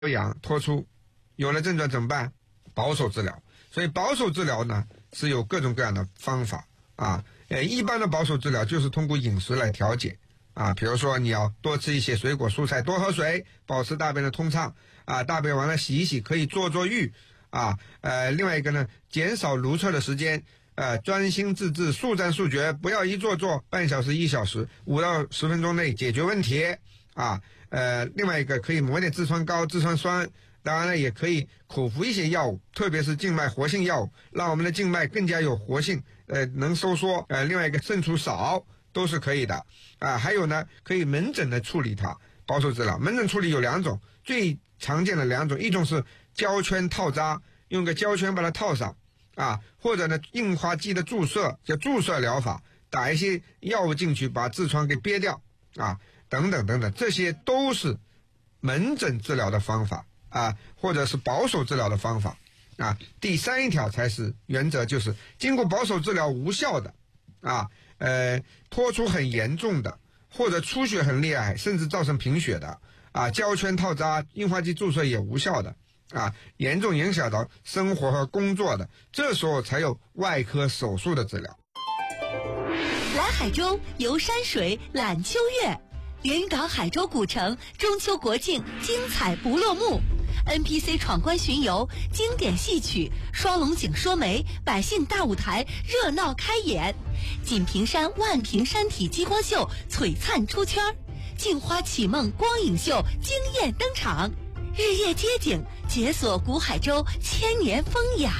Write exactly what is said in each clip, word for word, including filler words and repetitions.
痒脱出，有了症状怎么办？保守治疗。所以保守治疗呢是有各种各样的方法啊。呃，一般的保守治疗就是通过饮食来调节啊，比如说你要多吃一些水果蔬菜，多喝水，保持大便的通畅啊，大便完了洗一洗，可以坐坐浴啊。呃，另外一个呢，减少如厕的时间，呃，专心致志，速战速决，不要一坐坐半小时一小时，五到十分钟内解决问题啊。呃，另外一个可以抹点痔疮膏、痔疮酸，当然了，也可以口服一些药物，特别是静脉活性药物，让我们的静脉更加有活性，呃，能收缩。呃，另外一个渗出少都是可以的啊。还有呢，可以门诊的处理它。保守治疗门诊处理有两种，最常见的两种，一种是胶圈套扎，用个胶圈把它套上啊，或者呢硬化剂的注射，叫注射疗法，打一些药物进去，把痔疮给憋掉啊，等等等等，这些都是门诊治疗的方法啊，或者是保守治疗的方法啊。第三一条才是原则，就是经过保守治疗无效的啊，呃，脱出很严重的，或者出血很厉害，甚至造成贫血的啊，胶圈套扎、硬化剂注射也无效的啊，严重影响到生活和工作的，这时候才有外科手术的治疗。 来海州游山水览秋月，连云港海州古城中秋国庆精彩不落幕， N P C 闯关巡游，经典戏曲，双龙井说媒，百姓大舞台热闹开演，锦屏山万屏山体激光秀璀璨出圈，镜花启梦光影秀惊艳登场，日夜街景解锁古海州千年风雅。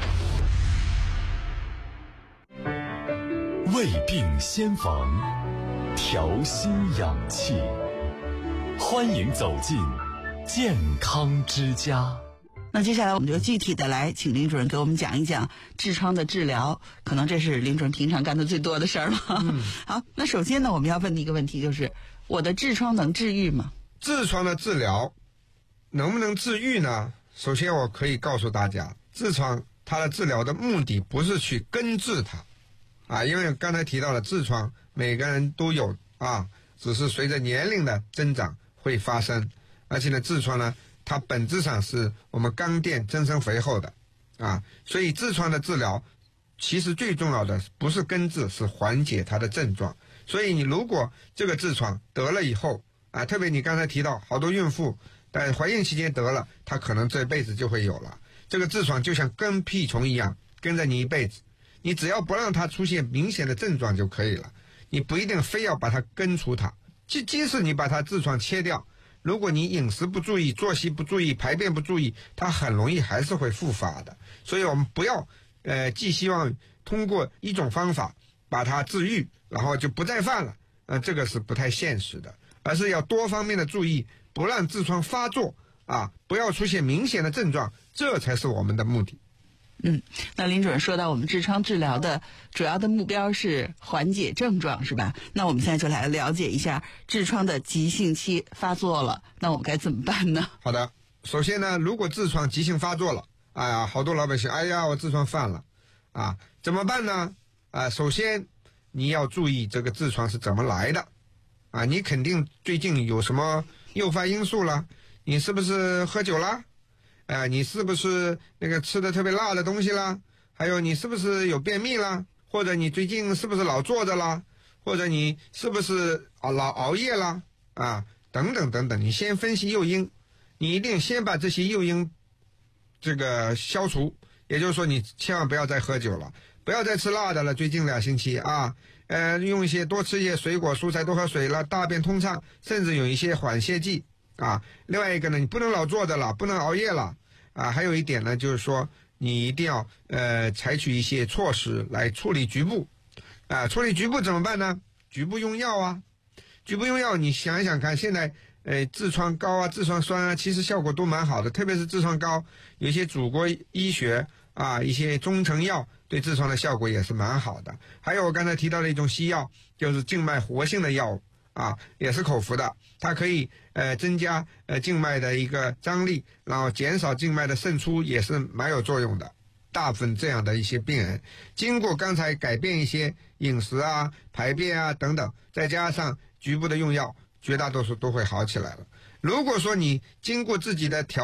未病先防，调心养气，欢迎走进健康之家。 那接下来我们就具体的来请林主任给我们讲一讲痔疮的治疗，可能这是林主任平常干的最多的事儿了。嗯、好，那首先呢，我们要问的一个问题就是，我的痔疮能治愈吗？ 痔疮的治疗能不能治愈呢？首先我可以告诉大家，痔疮它的治疗的目的不是去根治它啊，因为刚才提到了痔疮每个人都有啊，只是随着年龄的增长会发生，而且呢，痔疮呢，它本质上是我们肛垫增生肥厚的啊，所以痔疮的治疗其实最重要的不是根治，是缓解它的症状。所以你如果这个痔疮得了以后啊，特别你刚才提到好多孕妇在怀孕期间得了，她可能这辈子就会有了。这个痔疮就像跟屁虫一样跟着你一辈子，你只要不让它出现明显的症状就可以了，你不一定非要把它根除它。即即使你把它痔疮切掉，如果你饮食不注意、作息不注意、排便不注意，它很容易还是会复发的。所以我们不要呃寄希望通过一种方法把它治愈，然后就不再犯了，呃，这个是不太现实的，而是要多方面的注意，不让痔疮发作啊，不要出现明显的症状，这才是我们的目的。 嗯，那林主任说到我们痔疮治疗的主要的目标是缓解症状，是吧？那我们现在就来了解一下痔疮的急性期发作了，那我们该怎么办呢？ 好的，首先呢，如果痔疮急性发作了，哎呀，好多老百姓，哎呀，我痔疮犯了啊，怎么办呢？啊，首先你要注意这个痔疮是怎么来的啊，你肯定最近有什么诱发因素了，你是不是喝酒啦？啊，你是不是那个吃的特别辣的东西啦？还有你是不是有便秘啦？或者你最近是不是老坐着啦？或者你是不是啊老熬夜啦？啊，等等等等，你先分析诱因，你一定先把这些诱因这个消除，也就是说你千万不要再喝酒了，不要再吃辣的了，最近两星期啊，呃，用一些多吃一些水果蔬菜，多喝水了，大便通畅，甚至有一些缓泻剂。啊，另外一个呢，你不能老坐着了，不能熬夜了啊。还有一点呢，就是说你一定要呃采取一些措施来处理局部啊。处理局部怎么办呢？局部用药啊，局部用药，你想一想看，现在呃痔疮膏啊、痔疮酸啊，其实效果都蛮好的，特别是痔疮膏，有一些祖国医学啊，一些中成药对痔疮的效果也是蛮好的。还有我刚才提到的一种西药，就是静脉活性的药物。啊，也是口服的，它可以呃增加呃静脉的一个张力，然后减少静脉的渗出，也是蛮有作用的。大部分这样的一些病人，经过刚才改变一些饮食啊、排便啊等等，再加上局部的用药，绝大多数都会好起来了。 如果说你经过自己的调